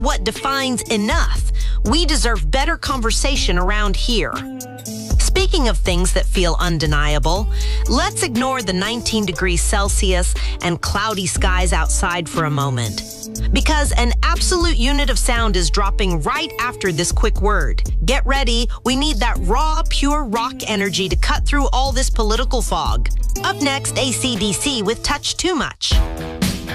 what defines enough. We deserve better conversation around here. Speaking of things that feel undeniable, let's ignore the 19 degrees Celsius and cloudy skies outside for a moment. Because an absolute unit of sound is dropping right after this quick word. Get ready, we need that raw, pure rock energy to cut through all this political fog. Up next, AC/DC with Touch Too Much.